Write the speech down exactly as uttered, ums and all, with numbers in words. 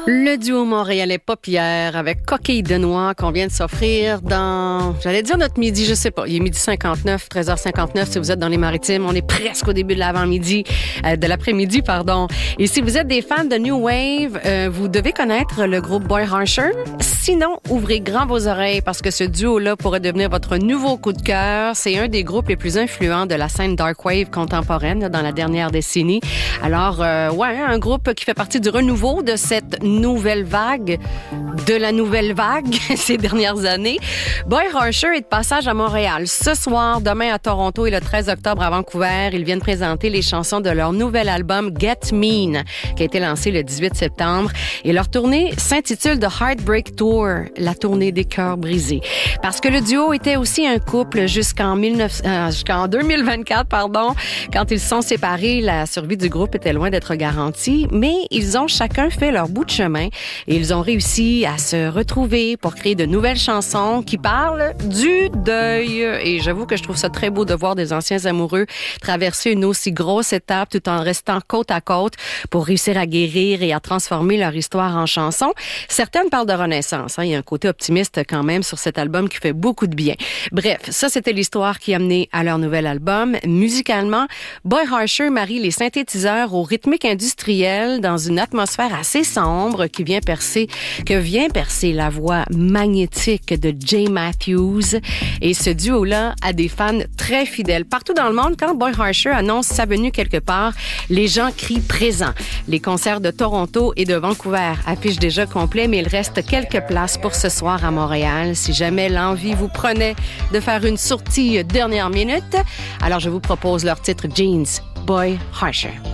Le duo montréalais Paupières avec Coquille de Noix qu'on vient de s'offrir dans, j'allais dire notre midi, je sais pas, il est midi cinquante-neuf, treize heures cinquante-neuf si vous êtes dans les Maritimes. On est presque au début de l'avant-midi, euh, de l'après-midi, pardon. Et si vous êtes des fans de New Wave, euh, vous devez connaître le groupe Boy Harsher. Sinon, ouvrez grand vos oreilles parce que ce duo-là pourrait devenir votre nouveau coup de cœur. C'est un des groupes les plus influents de la scène dark wave contemporaine là, dans la dernière décennie. Alors, euh, ouais, un groupe qui fait partie du renouveau de cette nouvelle vague, de la nouvelle vague ces dernières années. Boy Harsher est de passage à Montréal ce soir, demain à Toronto et le treize octobre à Vancouver. Ils viennent présenter les chansons de leur nouvel album Get Mean, qui a été lancé le dix-huit septembre. Et leur tournée s'intitule The Heartbreak Tour, la tournée des cœurs brisés. Parce que le duo était aussi un couple jusqu'en, mille neuf cents, euh, jusqu'en deux mille vingt-quatre, pardon. Quand ils se sont séparés, la survie du groupe était loin d'être garantie, mais ils ont chacun fait leur bout de chemin et ils ont réussi à se retrouver pour créer de nouvelles chansons qui parlent du deuil. Et j'avoue que je trouve ça très beau de voir des anciens amoureux traverser une aussi grosse étape tout en restant côte à côte pour réussir à guérir et à transformer leur histoire en chansons. Certaines parlent de renaissance. Hein. Il y a un côté optimiste quand même sur cet album qui fait beaucoup de bien. Bref, ça c'était l'histoire qui a mené à leur nouvel album. Musicalement, Boy Harsher marie les synthétiseurs au rythmique industriel dans une atmosphère assez sombre qui vient percer, que vient percer la voix magnétique de Jay Matthews. Et ce duo-là a des fans très fidèles. Partout dans le monde, quand Boy Harsher annonce sa venue quelque part, les gens crient présent. Les concerts de Toronto et de Vancouver affichent déjà complet, mais il reste quelques places pour ce soir à Montréal. Si jamais l'envie vous prenait de faire une sortie dernière minute, alors je vous propose leur titre Jeans, Boy Harsher.